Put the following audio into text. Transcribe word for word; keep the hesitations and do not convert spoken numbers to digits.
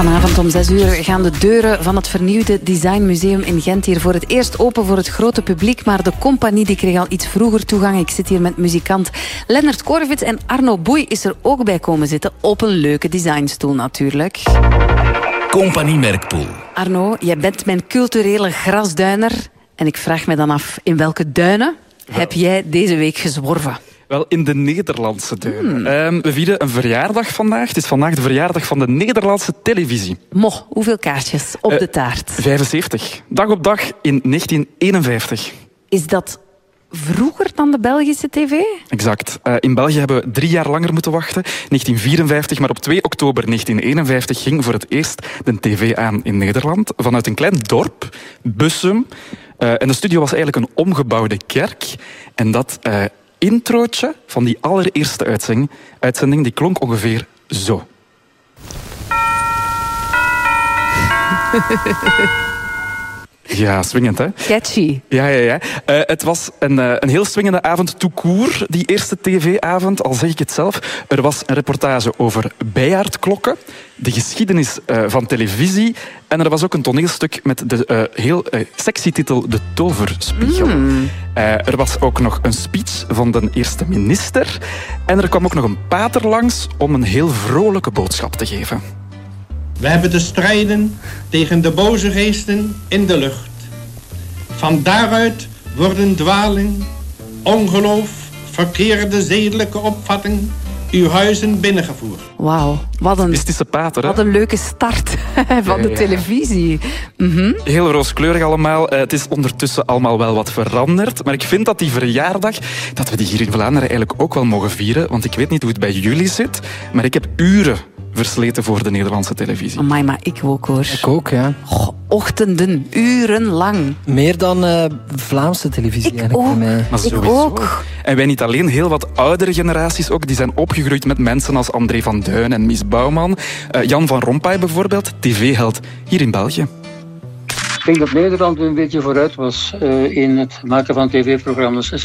Vanavond om zes uur gaan de deuren van het vernieuwde Designmuseum in Gent hier voor het eerst open voor het grote publiek. Maar de compagnie die kreeg al iets vroeger toegang. Ik zit hier met muzikant Lennart Korvits en Arno Boei is er ook bij komen zitten. Op een leuke designstoel natuurlijk. Compagnie Merkpoel. Arno, jij bent mijn culturele grasduiner. En ik vraag me dan af, in welke duinen ja. heb jij deze week gezworven? Wel, in de Nederlandse duinen. Hmm. Um, we vieren een verjaardag vandaag. Het is vandaag de verjaardag van de Nederlandse televisie. Mo, hoeveel kaartjes op uh, de taart? vijfenzeventig. Dag op dag in negentien eenenvijftig. Is dat vroeger dan de Belgische tv? Exact. Uh, in België hebben we drie jaar langer moeten wachten. negentien vierenvijftig, maar op twee oktober negentien eenenvijftig ging voor het eerst de tv aan in Nederland. Vanuit een klein dorp, Bussum. Uh, en de studio was eigenlijk een omgebouwde kerk. En dat uh, introotje van die allereerste uitzending, uitzending die klonk ongeveer zo. Ja, swingend, hè? Catchy. Ja, ja, ja. Uh, het was een, uh, een heel swingende avond tout court, die eerste tv-avond, al zeg ik het zelf. Er was een reportage over bijaardklokken, de geschiedenis uh, van televisie en er was ook een toneelstuk met de uh, heel uh, sexy titel De Toverspiegel. Mm. Uh, er was ook nog een speech van de eerste minister en er kwam ook nog een pater langs om een heel vrolijke boodschap te geven. We hebben te strijden tegen de boze geesten in de lucht. Van daaruit worden dwaling, ongeloof, verkeerde zedelijke opvatting uw huizen binnengevoerd. Wauw, wat een, Mystische pater, hè? Wat een leuke start van ja, de televisie. Mm-hmm. Heel rooskleurig allemaal. Uh, het is ondertussen allemaal wel wat veranderd. Maar ik vind dat die verjaardag, dat we die hier in Vlaanderen eigenlijk ook wel mogen vieren. Want ik weet niet hoe het bij jullie zit, maar ik heb uren versleten voor de Nederlandse televisie. Amai, maar ik ook, hoor. Ik ook, ja. Oh, ochtenden, urenlang. Meer dan uh, Vlaamse televisie ik eigenlijk. Ook. Mij. Maar ik ook. En wij niet alleen, heel wat oudere generaties ook, die zijn opgegroeid met mensen als André van Duin en Mies Bouwman. Uh, Jan van Rompuy bijvoorbeeld, tv-held hier in België. Ik denk dat Nederland een beetje vooruit was uh, in het maken van tv-programma's.